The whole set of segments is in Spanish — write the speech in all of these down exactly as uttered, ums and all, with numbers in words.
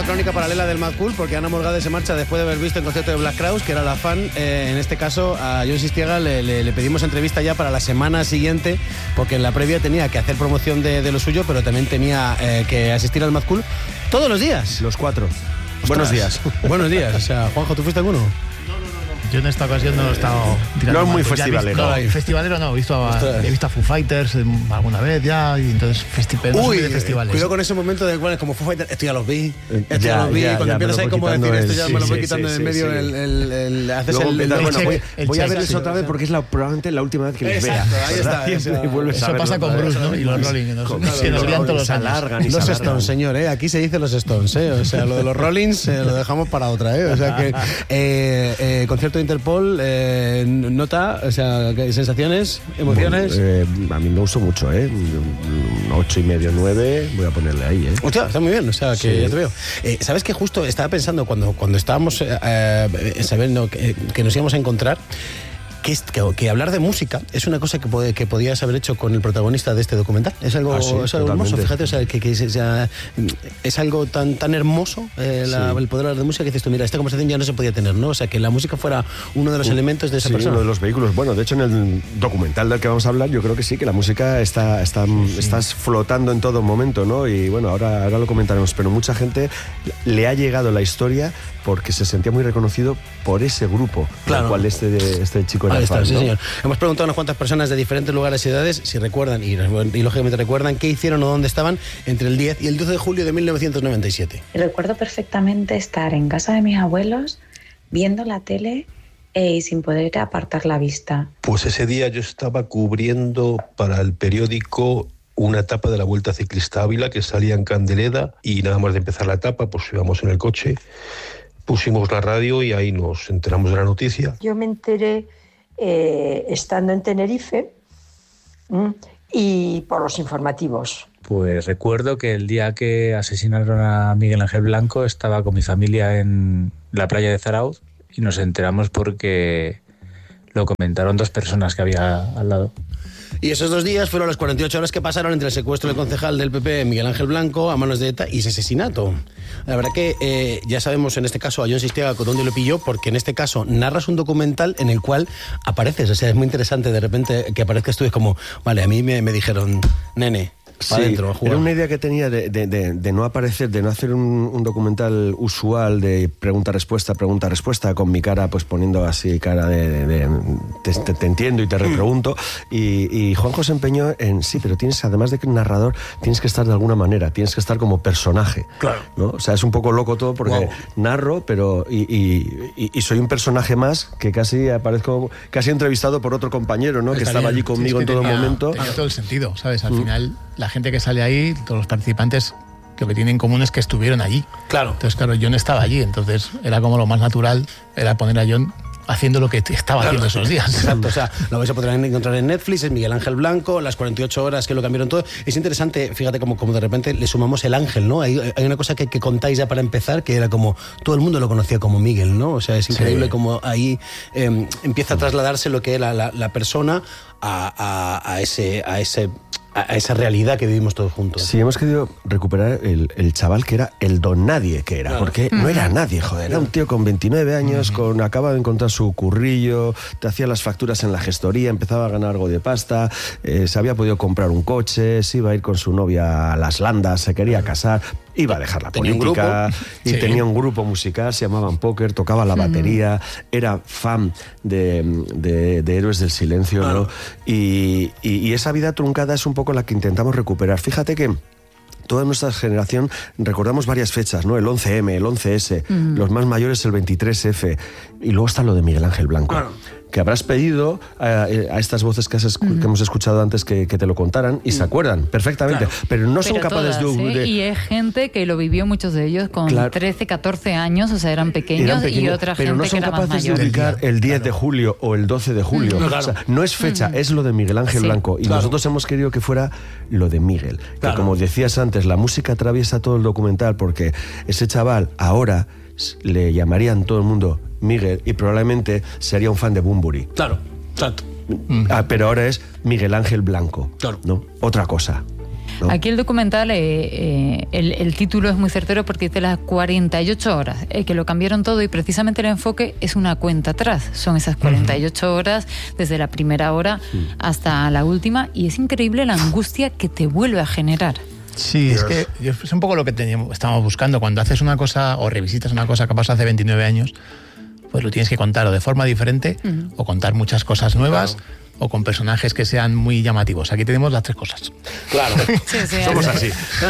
una crónica paralela del Mad Cool, porque Ana Morgade se marcha después de haber visto el concierto de Black Crowes, que era la fan. Eh, en este caso, a Jon Sistiaga le, le, le pedimos entrevista ya para la semana siguiente, porque en la previa tenía que hacer promoción de, de lo suyo, pero también tenía eh, que asistir al Mad Cool todos los días. Los cuatro. Ostras. Buenos días. Buenos días. O sea, Juanjo, ¿tú fuiste alguno? Yo en esta ocasión no he estado tirando. No es muy más, festivalero. Visto, no, festivalero no, he visto, a, he visto a Foo Fighters alguna vez ya, y entonces festival, no Uy, de festivales. cuidado con ese momento de cual, como Foo Fighters, esto ya los vi, esto ya, ya los vi, ya, cuando ya, empiezas ahí como a decir, esto ya el, me lo sí, voy sí, quitando sí, de sí, en medio, sí. el, el, el, haces Luego, el, el, bueno, el voy, check, voy a el verles check, otra vez porque es la, probablemente la última vez que les Exacto, vea. ahí está, Siempre o sea, vuelves eso a pasa con Bruce, ¿no? Y los Rolling, ¿no? Con, se nos olvidan todos los se años. alargan y los se Stones, alargan. señor, ¿eh? Aquí se dice los Stones, ¿eh? O sea, lo de los Rollins eh, lo dejamos para otra, ¿eh? O sea que, eh, eh, concierto de Interpol, eh, nota, o sea, sensaciones, emociones. Bueno, eh, a mí me gustó mucho, ¿eh? Un ocho y medio, nueve, voy a ponerle ahí, ¿eh? Hostia, está muy bien, o sea, que Sí. ya te veo. Eh, ¿Sabes que justo estaba pensando cuando, cuando estábamos eh, eh, sabiendo que, que nos íbamos a encontrar? Que, es, que, que hablar de música es una cosa que, puede, que podías haber hecho con el protagonista de este documental. Es algo, Ah, sí, es algo hermoso, totalmente. fíjate, o sea, que, que es, o sea, es algo tan, tan hermoso eh, la, Sí. el poder hablar de música que dices tú, mira, esta conversación ya no se podía tener, ¿no? O sea, que la música fuera uno de los Uh, elementos de esa sí, persona. uno de los vehículos. Bueno, de hecho, en el documental del que vamos a hablar, yo creo que sí, que la música está, está sí. estás flotando en todo momento, ¿no? Y bueno, ahora, ahora lo comentaremos, pero mucha gente le ha llegado la historia porque se sentía muy reconocido por ese grupo, Claro. al cual este, este chico era Ahí está, fan, sí, ¿no? señor. Hemos preguntado a unas cuantas personas de diferentes lugares y edades si recuerdan, y, y lógicamente recuerdan, qué hicieron o dónde estaban entre el diez y el doce de julio de mil novecientos noventa y siete. Recuerdo perfectamente estar en casa de mis abuelos viendo la tele eh, y sin poder apartar la vista. Pues ese día yo estaba cubriendo para el periódico una etapa de la Vuelta Ciclista Ávila que salía en Candeleda, y nada más de empezar la etapa pues íbamos en el coche, pusimos la radio y ahí nos enteramos de la noticia. Yo me enteré eh, estando en Tenerife ¿m? y por los informativos. Pues recuerdo que el día que asesinaron a Miguel Ángel Blanco estaba con mi familia en la playa de Zarauz y nos enteramos porque lo comentaron dos personas que había al lado. Y esos dos días fueron las cuarenta y ocho horas que pasaron entre el secuestro del concejal del P P, Miguel Ángel Blanco, a manos de ETA, y ese asesinato. La verdad que eh, ya sabemos en este caso a Jon Sistiaga con dónde lo pilló, porque en este caso narras un documental en el cual apareces. O sea, es muy interesante de repente que aparezcas tú. Es como, vale, a mí me, me dijeron, nene, para Sí, adentro, a jugar. era una idea que tenía de, de, de, de no aparecer, de no hacer un, un documental usual de pregunta-respuesta, pregunta-respuesta, con mi cara pues poniendo así cara de, de, de te, te, te entiendo y te repregunto. Y, y Juanjo se empeñó en, sí, pero tienes, además de que un narrador, tienes que estar de alguna manera, tienes que estar como personaje. Claro. ¿No? O sea, es un poco loco todo porque Wow. narro, pero y, y, y, y soy un personaje más que casi aparezco, casi entrevistado por otro compañero, ¿no? Que Está estaba bien. allí conmigo Sí, es que en todo tenía, momento. Tenía todo el sentido, ¿sabes? Al mm. final, la gente que sale ahí, todos los participantes, lo que tienen en común es que estuvieron allí. Claro. Entonces, claro, Jon estaba allí, entonces era como lo más natural, era poner a Jon haciendo lo que estaba claro. haciendo esos días. Exacto, o sea, lo vais a poder encontrar en Netflix, es Miguel Ángel Blanco, las cuarenta y ocho horas que lo cambiaron todo. Es interesante, fíjate como, como de repente le sumamos el ángel, ¿no? Hay, hay una cosa que, que contáis ya para empezar, que era como, todo el mundo lo conocía como Miguel, ¿no? O sea, es increíble sí. como ahí eh, empieza a trasladarse lo que era la, la persona a, a, a ese... A ese a esa realidad que vivimos todos juntos. Sí, hemos querido recuperar el, el chaval que era el don nadie que era, claro. porque mm. no era nadie, joder, era un tío con veintinueve años, mm. con acaba de encontrar su currillo, te hacía las facturas en la gestoría, empezaba a ganar algo de pasta, eh, se había podido comprar un coche, se iba a ir con su novia a las Landas, se quería casar, iba a dejar la tenía política y sí. tenía un grupo musical, se llamaban Póker, tocaba la batería, mm. era fan de, de, de Héroes del Silencio, claro. ¿no? Y, y, y esa vida truncada es un poco la que intentamos recuperar. Fíjate que toda nuestra generación recordamos varias fechas, ¿no? El once eme, el once ese, mm. los más mayores el veintitrés efe, y luego está lo de Miguel Ángel Blanco. Claro. Que habrás pedido a, a estas voces que, has escu- uh-huh. que hemos escuchado antes que, que te lo contaran y uh-huh. se acuerdan perfectamente, claro. pero no son pero capaces todas, de, ¿eh? de... Y es gente que lo vivió, muchos de ellos con claro. trece, catorce años, o sea, eran pequeños, eran pequeños y otra pero gente no son que era más capaces mayor. de ubicar el diez claro. de julio o el doce de julio. Uh-huh. O sea, no es fecha, uh-huh. es lo de Miguel Ángel sí. Blanco. Y claro. nosotros hemos querido que fuera lo de Miguel. Claro. Que como decías antes, la música atraviesa todo el documental porque ese chaval ahora le llamarían todo el mundo Miguel y probablemente sería un fan de Bunbury. Claro. Exacto. Ah, pero ahora es Miguel Ángel Blanco, claro. ¿no? Otra cosa. ¿no? Aquí el documental, eh, eh, el, el título es muy certero porque dice las cuarenta y ocho horas, eh, que lo cambiaron todo y precisamente el enfoque es una cuenta atrás. Son esas cuarenta y ocho uh-huh. horas desde la primera hora uh-huh. hasta la última, y es increíble la angustia que te vuelve a generar. Sí, Dios. Es que es un poco lo que teníamos, estábamos buscando. Cuando haces una cosa o revisitas una cosa que pasó hace veintinueve años, pues lo tienes que contar o de forma diferente uh-huh. o contar muchas cosas nuevas. Claro. O con personajes que sean muy llamativos. Aquí tenemos las tres cosas. Claro, sí, sí, somos así.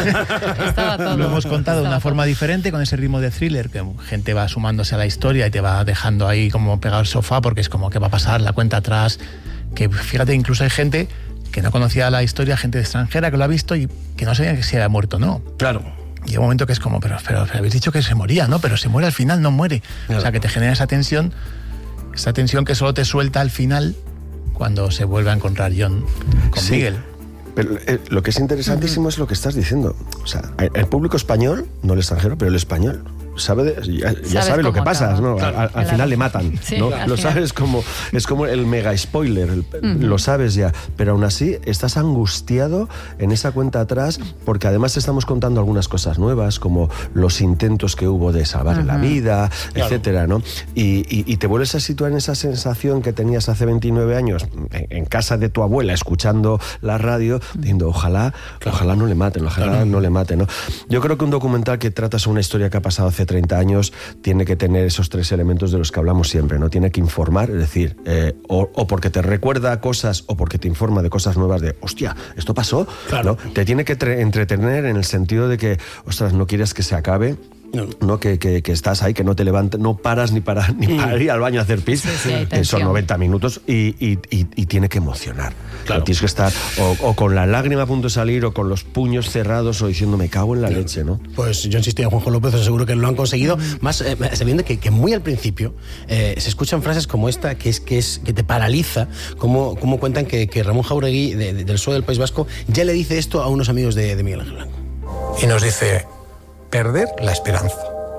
Estaba todo. Lo hemos contado de una forma diferente, con ese ritmo de thriller, que gente va sumándose a la historia y te va dejando ahí como pegado al sofá, porque es como que va a pasar la cuenta atrás. Que fíjate, incluso hay gente que no conocía la historia, gente extranjera que lo ha visto y que no sabía que se había muerto, ¿no? Claro. Y hay un momento que es como, pero, pero, pero habéis dicho que se moría, ¿no? Pero se muere al final, no muere. Claro. O sea, que te genera esa tensión, esa tensión que solo te suelta al final, cuando se vuelve a encontrar John con sí, Miguel. Pero eh, lo que es interesantísimo uh-huh. es lo que estás diciendo. O sea, el público español, no el extranjero, pero el español sabe de, ya, ya sabe lo que pasa, ¿no? Claro, al, al claro. final le matan, sí, ¿no? Lo sabes como es como el mega spoiler, el, uh-huh. lo sabes ya, pero aún así estás angustiado en esa cuenta atrás, porque además estamos contando algunas cosas nuevas, como los intentos que hubo de salvar uh-huh. la vida, claro. etcétera, ¿no? Y, y, y te vuelves a situar en esa sensación que tenías hace veintinueve años en, en casa de tu abuela, escuchando la radio, diciendo, ojalá, claro. ojalá no le maten, ojalá claro. no le maten, ¿no? Yo creo que un documental que trata sobre una historia que ha pasado hace treinta años tiene que tener esos tres elementos de los que hablamos siempre, ¿no? Tiene que informar, es decir, eh, o, o porque te recuerda cosas o porque te informa de cosas nuevas de, hostia, esto pasó, claro. ¿no? Te tiene que tre- entretener en el sentido de que, ostras, no quieres que se acabe. No, no que, que, que estás ahí, que no te levantes, no paras ni para, ni para ir al baño a hacer pis. Sí, sí, eh, son noventa minutos y, y, y, y tiene que emocionar. Claro. Tienes que estar o, o con la lágrima a punto de salir o con los puños cerrados o diciendo me cago en la claro. leche, ¿no? Pues yo insisto en Juanjo López, os aseguro que lo han conseguido. Mm. Más eh, sabiendo que, que muy al principio eh, se escuchan frases como esta que es que es que te paraliza, como, como cuentan que, que Ramón Jauregui de, de, del P S O E del País Vasco ya le dice esto a unos amigos de, de Miguel Ángel Blanco. Y nos dice: perder la esperanza.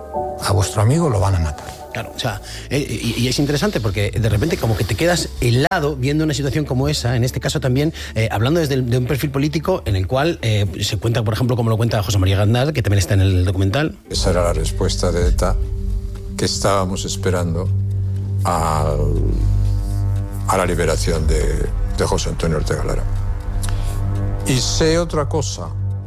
A vuestro amigo lo van a matar. Claro, o sea, eh, y, y es interesante porque de repente como que te quedas helado viendo una situación como esa, en este caso también, eh, hablando desde el, de un perfil político en el cual eh, se cuenta, por ejemplo, como lo cuenta José María Gaznal, que también está en el documental. Esa era la respuesta de ETA que estábamos esperando al, a la liberación de, de José Antonio Ortega Lara. Y sé otra cosa,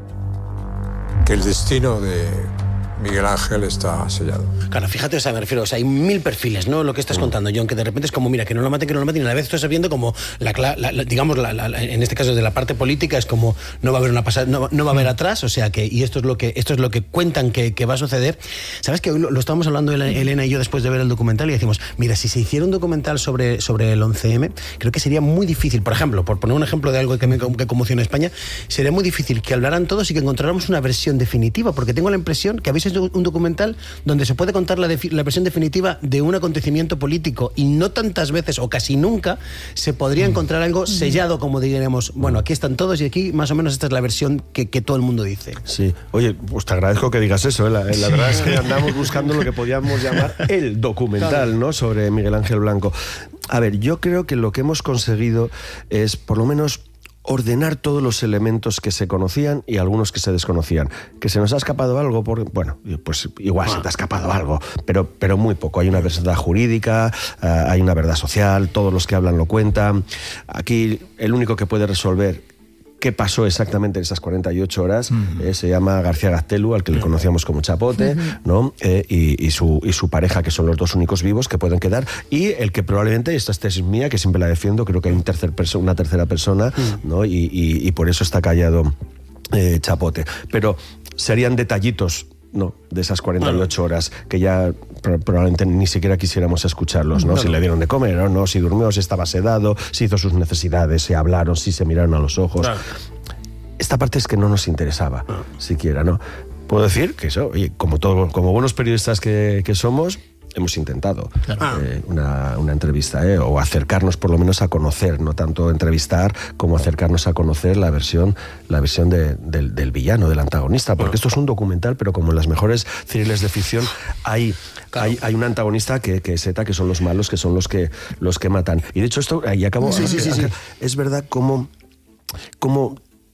que el destino de Miguel Ángel está sellado. Claro, fíjate, o sea, me refiero, o sea, hay mil perfiles, ¿no? Lo que estás mm. contando, John, que de repente es como, mira, que no lo maten, que no lo maten, y a la vez estás viendo como, la, la, la digamos, la, la, en este caso de la parte política, es como, no va a haber una pasada, no, no va a haber atrás, o sea, que, y esto es lo que, esto es lo que cuentan que, que va a suceder. ¿Sabes que hoy lo, lo estábamos hablando Elena y yo después de ver el documental y decimos, mira, si se hiciera un documental sobre, sobre el once eme, creo que sería muy difícil, por ejemplo, por poner un ejemplo de algo que, me, que conmociona a España, sería muy difícil que hablaran todos y que encontráramos una versión definitiva, porque tengo la impresión que habéis hecho un documental donde se puede contar la, defi- la versión definitiva de un acontecimiento político y no tantas veces o casi nunca se podría encontrar algo sellado como diríamos, bueno, aquí están todos y aquí más o menos esta es la versión que, que todo el mundo dice. Sí, oye, pues te agradezco que digas eso, ¿eh? la, la sí. verdad es que andamos buscando lo que podíamos llamar el documental, claro. ¿no? Sobre Miguel Ángel Blanco. A ver, yo creo que lo que hemos conseguido es por lo menos ordenar todos los elementos que se conocían y algunos que se desconocían. Que se nos ha escapado algo, por, bueno, pues igual se te ha escapado algo, pero, pero muy poco. Hay una verdad jurídica, uh, hay una verdad social, todos los que hablan lo cuentan. Aquí el único que puede resolver qué pasó exactamente en esas cuarenta y ocho horas uh-huh. eh, se llama García Gaztelu, al que le conocíamos como Chapote, uh-huh. ¿no? Eh, y, y, su, y su pareja, que son los dos únicos vivos que pueden quedar, y el que probablemente, esta es tesis mía, que siempre la defiendo, creo que hay un tercer perso- una tercera persona, uh-huh. ¿no? y, y, y por eso está callado eh, Chapote. Pero serían detallitos, ¿no? De esas cuarenta y ocho horas que ya probablemente ni siquiera quisiéramos escucharlos, ¿no? No, si no. le dieron de comer o no, si durmió, si estaba sedado, si hizo sus necesidades, si hablaron, si se miraron a los ojos. Claro. Esta parte es que no nos interesaba, no. siquiera, ¿no? Puedo decir que eso, oye, como, todo, como buenos periodistas que, que somos, hemos intentado claro. eh, una, una entrevista, eh, o acercarnos por lo menos a conocer, no tanto entrevistar como acercarnos a conocer la versión, la versión de, del, del villano, del antagonista, porque esto es un documental, pero como en las mejores thrillers de ficción hay, claro. hay, hay un antagonista que, que es ETA, que son los malos, que son los que, los que matan. Y de hecho esto, ahí acabo, sí, sí, sí, sí. es verdad como... como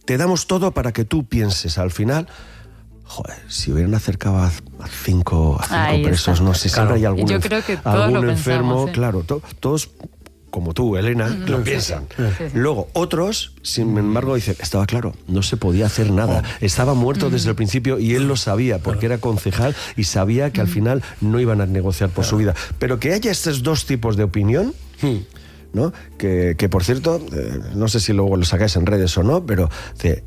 te damos todo para que tú pienses. Al final, joder, si hubieran acercado a, a cinco, a cinco presos, está. no sé, siempre claro. hay algún, Yo creo que todos algún lo enfermo, pensamos, ¿eh? claro, to, todos... como tú, Elena, mm, lo sí, piensan. Sí, sí, sí. Luego, otros, sin embargo, dicen, estaba claro, no se podía hacer nada. Oh. Estaba muerto mm. desde el principio y él lo sabía, porque claro. era concejal y sabía que mm. al final no iban a negociar por claro. su vida. Pero que haya estos dos tipos de opinión... Mm. ¿no? Que, que, por cierto, eh, no sé si luego lo sacáis en redes o no, pero eh,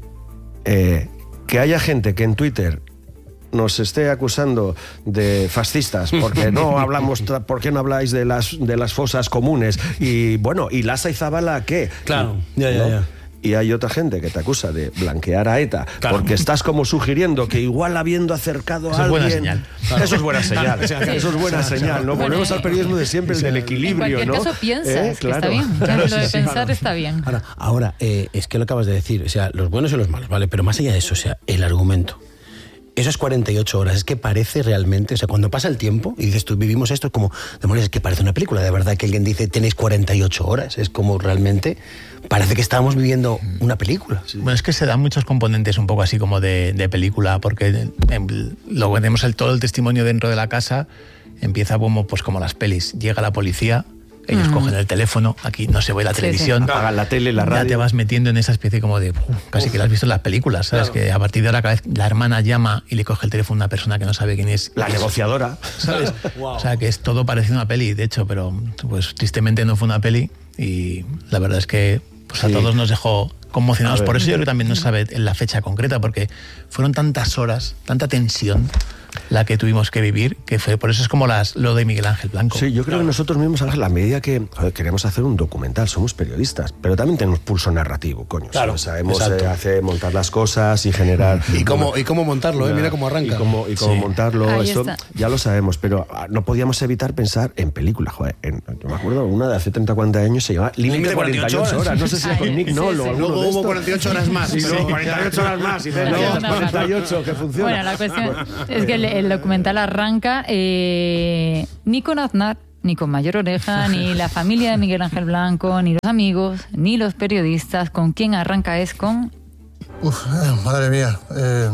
eh, que haya gente que en Twitter nos esté acusando de fascistas porque no hablamos, ¿por qué no habláis de las de las fosas comunes? Y bueno, ¿y Lasa y Zabala qué? Claro, ya, ya, ¿no? ya. Y hay otra gente que te acusa de blanquear a ETA claro. porque estás como sugiriendo que igual habiendo acercado eso a alguien... Es buena señal. Claro. Eso es buena señal. Sí. Eso es buena señal, ¿no? Bueno, Volvemos al periodismo de siempre, sí. el del equilibrio, en ¿no? En cualquier caso piensas ¿Eh? que claro. está bien. Claro, lo de sí, pensar claro. está bien. Ahora, ahora eh, es que lo acabas de decir, o sea, los buenos y los malos, ¿vale? Pero más allá de eso, o sea, el argumento. Esas cuarenta y ocho horas, es que parece realmente, o sea, cuando pasa el tiempo y dices tú, vivimos esto, es como, demonios, es que parece una película, de verdad, que alguien dice, tenéis cuarenta y ocho horas, es como realmente, parece que estábamos viviendo una película. Sí. Bueno, es que se dan muchos componentes un poco así como de, de película, porque en, luego tenemos el, todo el testimonio dentro de la casa, empieza como, pues como las pelis, llega la policía, ellos mm. cogen el teléfono, aquí no se ve la sí, televisión, sí. apagan la tele, la radio. Ya te vas metiendo en esa especie como de, uh, casi Uf. que lo has visto en las películas, ¿sabes? Claro. Que a partir de ahora cada vez la hermana llama y le coge el teléfono a una persona que no sabe quién es. La negociadora. ¿Sabes? Wow. O sea, que es todo parecido a una peli, de hecho, pero pues tristemente no fue una peli y la verdad es que pues, sí. a todos nos dejó conmocionados. Por eso yo creo que también no se sabe en la fecha concreta, porque fueron tantas horas, tanta tensión la que tuvimos que vivir, que fue por eso es como las, lo de Miguel Ángel Blanco. Sí, yo creo claro. que nosotros mismos, Ángel, a medida que joder, queremos hacer un documental, somos periodistas, pero también tenemos pulso narrativo, coño. Claro, o sea, sabemos eh, hacer, montar las cosas y generar... Y cómo, y cómo montarlo, ¿eh? Mira cómo arranca. Y cómo, y cómo sí. montarlo, Ahí esto está. ya lo sabemos, pero no podíamos evitar pensar en películas, joder. En, yo me acuerdo, una de hace treinta, cuarenta años se lllama Límite cuarenta y ocho horas. horas. No sé si es con Nick Noll o alguno Luego de hubo estos. cuarenta y ocho horas más. Sí, sí, cuarenta y ocho horas más. Y cuarenta y ocho, que funciona. Bueno, la cuestión es que el, el documental arranca eh, ni con Aznar, ni con Mayor Oreja, ni la familia de Miguel Ángel Blanco, ni los amigos, ni los periodistas. ¿Con quién arranca? Es con... Uf, eh, madre mía. Eh,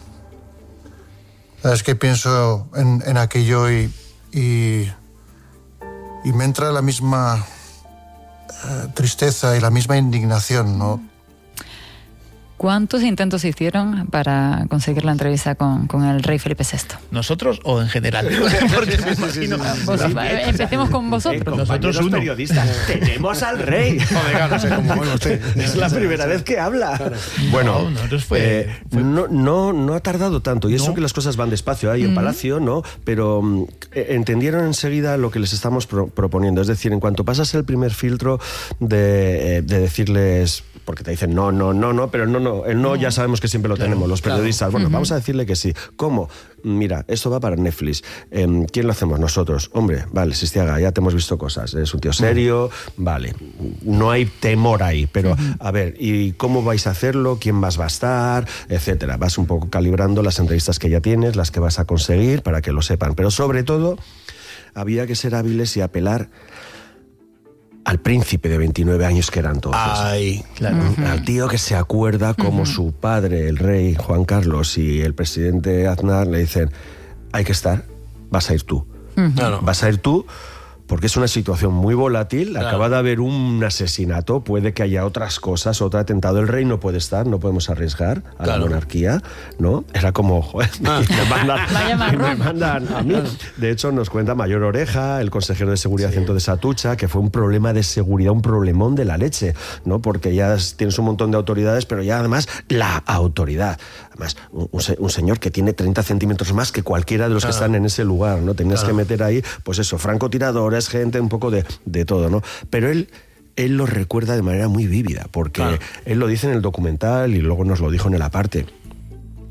es que pienso en, en aquello y, y, y me entra la misma eh, tristeza y la misma indignación, ¿no? ¿Cuántos intentos se hicieron para conseguir la entrevista con, con el rey Felipe sexto? ¿Nosotros o en general? Porque me imagino... Vos, empecemos con vosotros. Eh, Nosotros uno. Periodistas. Tenemos al rey. Joder, no sé cómo bueno usted. Es la primera vez que habla. Claro. Bueno, no, fue, eh, fue... no, no, no ha tardado tanto. Y eso no. que las cosas van despacio ahí en mm. Palacio, ¿no? Pero um, entendieron enseguida lo que les estamos pro proponiendo. Es decir, en cuanto pasas el primer filtro de, eh, de decirles... Porque te dicen no, no, no, no, pero no, no. El no, no. ya sabemos que siempre lo claro, tenemos los periodistas. Claro. Bueno, uh-huh. vamos a decirle que sí. ¿Cómo? Mira, esto va para Netflix. Eh, ¿Quién lo hacemos? Nosotros. Hombre, vale, Sistiaga, ya te hemos visto cosas. Es un tío serio, uh-huh. vale. No hay temor ahí, pero uh-huh. a ver, ¿y cómo vais a hacerlo? ¿Quién más va a estar? Etcétera. Vas un poco calibrando las entrevistas que ya tienes, las que vas a conseguir, para que lo sepan. Pero sobre todo, había que ser hábiles y apelar al príncipe de veintinueve años que era entonces. Ay, claro. Uh-huh. Al tío que se acuerda como uh-huh. su padre, el rey Juan Carlos, y el presidente Aznar le dicen, hay que estar, vas a ir tú. Uh-huh. Claro. Vas a ir tú porque es una situación muy volátil, claro. acaba de haber un asesinato, puede que haya otras cosas, otro atentado, el rey no puede estar, no podemos arriesgar a claro. la monarquía, ¿no? Era como, joder, ah. me, mandan, me mandan a mí. De hecho, nos cuenta Mayor Oreja, el consejero de seguridad sí. centro de Satucha, que fue un problema de seguridad, un problemón de la leche, ¿no? Porque ya tienes un montón de autoridades, pero ya además la autoridad. Además, un, un señor que tiene treinta centímetros más que cualquiera de los claro. que están en ese lugar, ¿no? Tenías claro. que meter ahí, pues eso, francotiradores, gente, un poco de, de todo, ¿no? Pero él, él lo recuerda de manera muy vívida, porque claro. él lo dice en el documental y luego nos lo dijo en el aparte.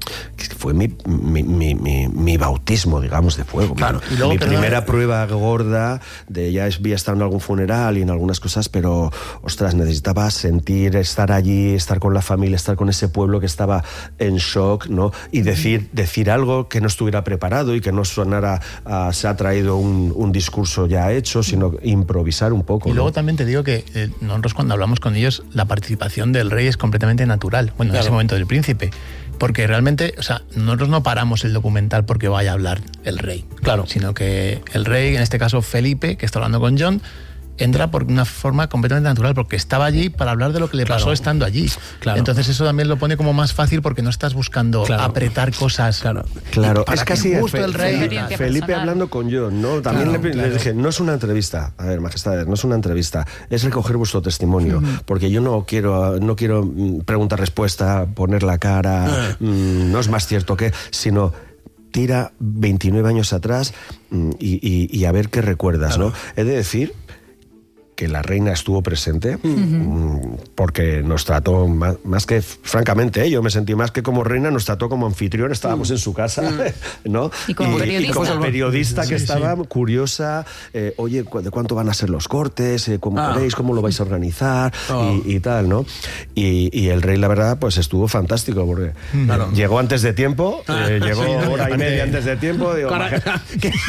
fue mi, mi, mi, mi, mi bautismo, digamos, de fuego. Claro. Mi, luego, mi primera prueba gorda de ya había estado en algún funeral y en algunas cosas, pero, ostras, necesitaba sentir, estar allí, estar con la familia, estar con ese pueblo que estaba en shock, ¿no? Y decir, decir algo que no estuviera preparado y que no sonara a, se ha traído un, un discurso ya hecho, sino improvisar un poco. Y luego ¿no? también te digo que eh, nosotros cuando hablamos con ellos, la participación del rey es completamente natural. Bueno, claro. En ese momento del príncipe. Porque realmente, o sea, nosotros no paramos el documental porque vaya a hablar el rey. Claro. Sino que el rey, en este caso Felipe, que está hablando con John, entra por una forma completamente natural, porque estaba allí para hablar de lo que le pasó claro. estando allí. Claro. Entonces eso también lo pone como más fácil porque no estás buscando claro. apretar cosas. Claro, claro. Es casi justo el rey. Felipe, Felipe hablando con John, ¿no? También claro, le, claro. le dije, no es una entrevista, a ver, majestades, no es una entrevista, es recoger vuestro testimonio, uh-huh. porque yo no quiero, no quiero pregunta-respuesta, poner la cara, uh-huh. mmm, no es más cierto que, sino tira veintinueve años atrás mmm, y, y, y a ver qué recuerdas, claro. ¿no? He de decir que la reina estuvo presente, uh-huh. porque nos trató más, más que, francamente, ¿eh? yo me sentí más que como reina, nos trató como anfitrión, estábamos uh-huh. en su casa, uh-huh. ¿no? Y como y, periodista. Y como periodista que sí, estaba sí. curiosa, eh, oye, ¿de cuánto van a ser los cortes? Eh, ¿Cómo ah. queréis? ¿Cómo lo vais a organizar? Oh. Y, y tal, ¿no? Y, y el rey, la verdad, pues estuvo fantástico, porque claro. llegó antes de tiempo, eh, llegó sí, hora y media antes de tiempo, digo, majestad,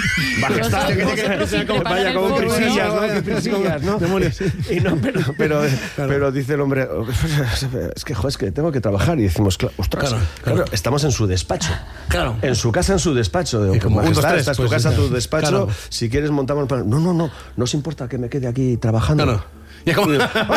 vaya como prisillas, ¿no? Que prisillas, ¿no? Y no, pero, pero, claro. pero dice el hombre, es que, joder, es que tengo que trabajar. Y decimos, ostras, claro, claro. claro, estamos en su despacho. Claro. En su casa, en su despacho. Digo, como un, dos, tres, estás en pues, tu casa, sí, tu despacho. Claro. Si quieres montamos... No, no, no, no os importa que me quede aquí trabajando. Claro. Y, como... y,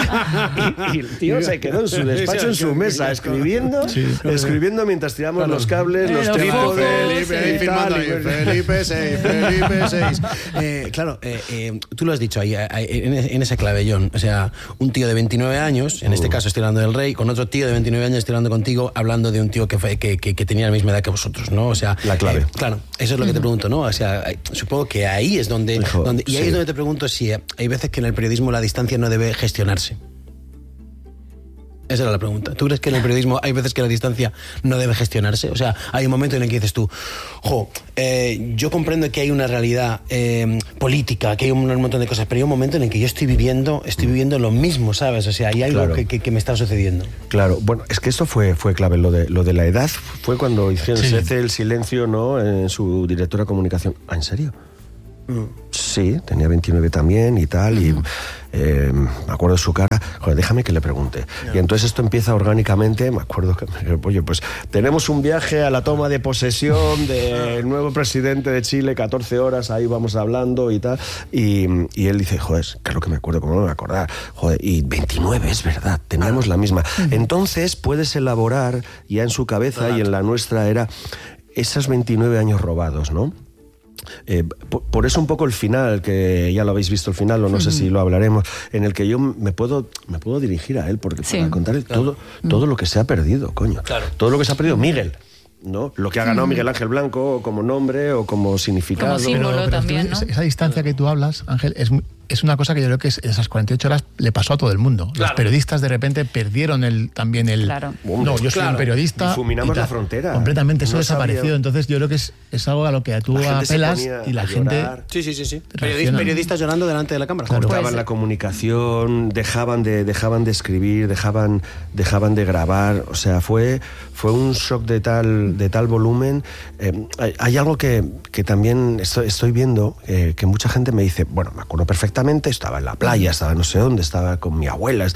y el tío se quedó en su despacho, en su mesa, escribiendo, sí, escribiendo mientras tiramos claro. los cables, los trípodes, Felipe seis, Felipe seis. Eh, claro, eh, eh, tú lo has dicho ahí, en, en ese clavellón. O sea, un tío de veintinueve años, en este caso estoy hablando del rey, con otro tío de veintinueve años estoy hablando contigo, hablando de un tío que, fue, que, que, que tenía la misma edad que vosotros, ¿no? O sea, la clave. Eh, claro, eso es lo que te pregunto, ¿no? O sea, supongo que ahí es donde... donde y ahí sí. es donde te pregunto si hay veces que en el periodismo la distancia no debe gestionarse. Esa era la pregunta. ¿Tú crees que en el periodismo hay veces que la distancia no debe gestionarse? O sea, hay un momento en el que dices tú, jo, eh, yo comprendo que hay una realidad eh, política, que hay un, un montón de cosas, pero hay un momento en el que yo estoy viviendo, estoy viviendo lo mismo, ¿sabes? O sea, hay algo claro. que, que, que me está sucediendo. Claro, bueno, es que esto fue, fue clave, lo de, lo de la edad fue cuando hicieron sí. el silencio, ¿no? En su directora de comunicación. ¿Ah, en serio? Mm. Sí, tenía veintinueve también y tal, y... Eh, me acuerdo de su cara, joder, déjame que le pregunte. No. Y entonces esto empieza orgánicamente, me acuerdo que, oye, pues tenemos un viaje a la toma de posesión del nuevo presidente de Chile, catorce horas, ahí vamos hablando y tal, y, y él dice, joder, claro que me acuerdo, ¿cómo no me voy a acordar? Joder, y veintinueve, es verdad, teníamos la misma. Entonces puedes elaborar, ya en su cabeza y en la nuestra era, esos veintinueve años robados, ¿no? Eh, por, por eso un poco el final, que ya lo habéis visto el final, o no uh-huh. sé si lo hablaremos, en el que yo me puedo, me puedo dirigir a él, porque sí. para contarle claro. todo, todo lo que se ha perdido, coño. Claro. Todo lo que se ha perdido Miguel, ¿no? Lo que ha ganado Miguel Ángel Blanco como nombre o como significado. Como símbolo pero, pero también, tú, ¿no? Esa distancia que tú hablas, Ángel, es muy... es una cosa que yo creo que es, esas cuarenta y ocho horas le pasó a todo el mundo. Claro. Los periodistas de repente perdieron el, también el... Claro. No, yo soy claro. un periodista... Difuminamos la frontera. Completamente, eso no desapareció. Sabía. Entonces yo creo que es, es algo a lo que tú apelas y la gente... Sí, sí, sí. sí. Periodistas, periodistas llorando delante de la cámara. Claro. Cortaban pues, la comunicación, dejaban de, dejaban de escribir, dejaban, dejaban de grabar. O sea, fue, fue un shock de tal, de tal volumen. Eh, hay, hay algo que, que también estoy, estoy viendo, eh, que mucha gente me dice, bueno, me acuerdo perfectamente, estaba en la playa, estaba no sé dónde, estaba con mi abuela,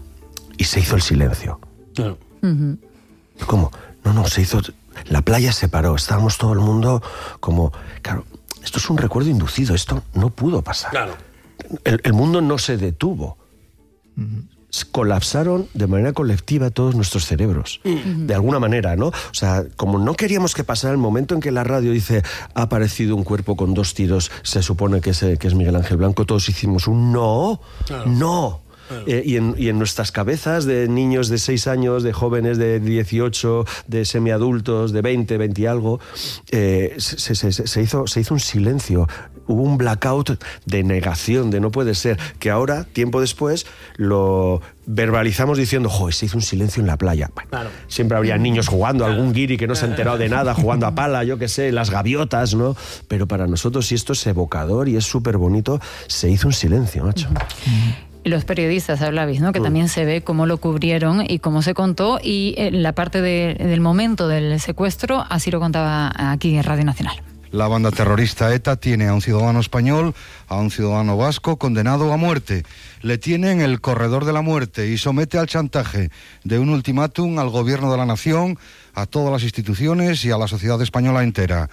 y se hizo el silencio. Claro. Uh-huh. ¿Cómo? No, no, se hizo... La playa se paró, estábamos todo el mundo como... Claro, esto es un recuerdo inducido, esto no pudo pasar. Claro. El, el mundo no se detuvo. Uh-huh. Colapsaron de manera colectiva todos nuestros cerebros, uh-huh. de alguna manera, ¿no? O sea, como no queríamos que pasara el momento en que la radio dice ha aparecido un cuerpo con dos tiros, se supone que es, que es Miguel Ángel Blanco, todos hicimos un no, claro. no. Claro. Eh, y, en, y en nuestras cabezas de niños de seis años, de jóvenes de dieciocho, de semiadultos, de veinte, veinte y algo, eh, se, se, se, hizo, se hizo un silencio, hubo un blackout de negación, de no puede ser, que ahora, tiempo después, lo verbalizamos diciendo, joder, se hizo un silencio en la playa. Bueno, claro. Siempre habría niños jugando, algún guiri que no se ha enterado de nada, jugando a pala, yo qué sé, las gaviotas, ¿no? Pero para nosotros, si esto es evocador y es súper bonito, se hizo un silencio, macho. Y los periodistas hablabais, ¿no? Que mm. también se ve cómo lo cubrieron y cómo se contó, y la parte de, del momento del secuestro, así lo contaba aquí en Radio Nacional. La banda terrorista ETA tiene a un ciudadano español, a un ciudadano vasco condenado a muerte. Le tiene en el corredor de la muerte y somete al chantaje de un ultimátum al gobierno de la nación, a todas las instituciones y a la sociedad española entera.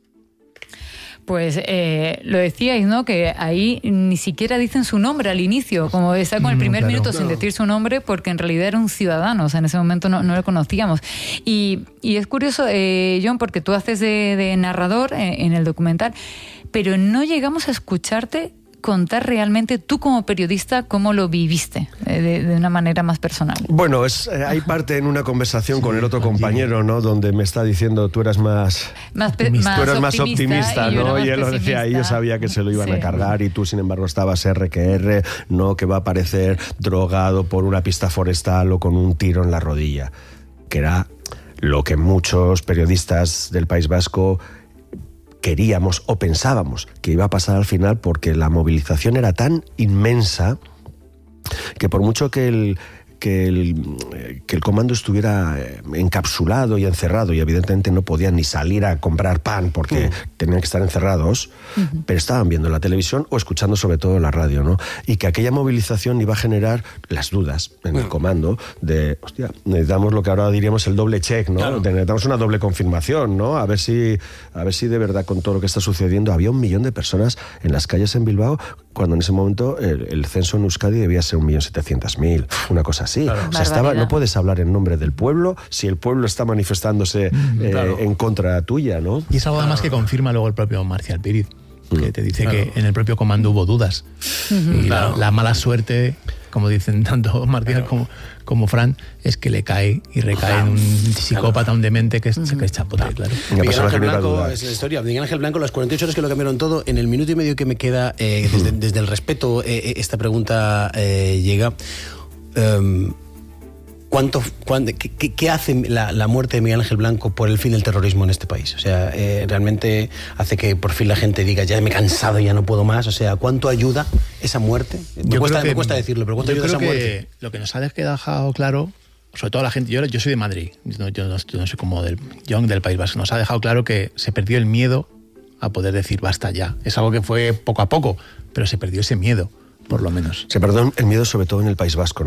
Pues eh, lo decíais, ¿no? Que ahí ni siquiera dicen su nombre al inicio, como está con el primer no, claro, minuto claro. sin decir su nombre, porque en realidad era un ciudadano, o sea, en ese momento no, no lo conocíamos. Y, y es curioso, eh, John, porque tú haces de, de narrador eh, en el documental, pero no llegamos a escucharte contar realmente tú como periodista cómo lo viviste eh, de, de una manera más personal. Bueno, es, eh, hay parte en una conversación sí, con el otro compañero, ¿no? Donde me está diciendo tú eras más más, más tú eras optimista, más optimista, y ¿no? Y él lo decía, y yo sabía que se lo iban sí. a cargar, y tú sin embargo estabas erre que erre, no, que va a aparecer drogado por una pista forestal o con un tiro en la rodilla, que era lo que muchos periodistas del País Vasco queríamos o pensábamos que iba a pasar al final, porque la movilización era tan inmensa que por mucho que el, que el, que el comando estuviera encapsulado y encerrado, y evidentemente no podían ni salir a comprar pan porque uh. tenían que estar encerrados, uh-huh. pero estaban viendo la televisión o escuchando sobre todo la radio, ¿no? Y que aquella movilización iba a generar las dudas en bueno. el comando de, hostia, necesitamos lo que ahora diríamos el doble check, ¿no? Claro. Necesitamos una doble confirmación, ¿no? A ver si, a ver si de verdad con todo lo que está sucediendo había un millón de personas en las calles en Bilbao, cuando en ese momento el, el censo en Euskadi debía ser un millón setecientos mil, una cosa así. Claro. O sea, estaba, no puedes hablar en nombre del pueblo si el pueblo está manifestándose eh, claro. en contra tuya, ¿no? Y es algo además que confirma luego el propio Marcial Píriz, que te dice claro. que en el propio comando hubo dudas. Uh-huh. Y claro. la, la mala suerte, como dicen tanto Marcial claro. como, como Fran, es que le cae y recae en un psicópata, un demente que es, uh-huh. que es chapote, claro. Miguel Ángel Blanco, es la historia. Miguel Ángel Blanco, las cuarenta y ocho horas que lo cambiaron todo, en el minuto y medio que me queda, eh, desde, uh-huh. desde el respeto, eh, esta pregunta eh, llega. Um, ¿Cuánto, cuánto, qué, ¿Qué hace la, la muerte de Miguel Ángel Blanco por el fin del terrorismo en este país? O sea, eh, realmente hace que por fin la gente diga, ya me he cansado, ya no puedo más. O sea, ¿cuánto ayuda esa muerte? Me, cuesta, que, me cuesta decirlo, pero ¿cuánto ayuda esa muerte? Lo que nos ha dejado claro, sobre todo la gente, yo, yo soy de Madrid, yo, yo, no, yo no soy como del John del País Vasco, nos ha dejado claro que se perdió el miedo a poder decir basta ya. Es algo que fue poco a poco, pero se perdió ese miedo, por lo menos. Se perdió el miedo sobre todo en el País Vasco.